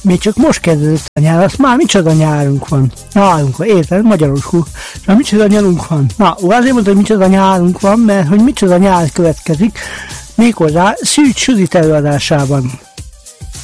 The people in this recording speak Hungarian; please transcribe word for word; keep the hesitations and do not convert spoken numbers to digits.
még csak most kezdődött a nyár, azt már micsoda nyárunk van. Nyárunk van, érted? Magyarul. Na, micsoda nyarunk van. Na, azért mondta, hogy micsoda nyárunk van, mert hogy micsoda nyár következik, méghozzá Szűcs Judit előadásában.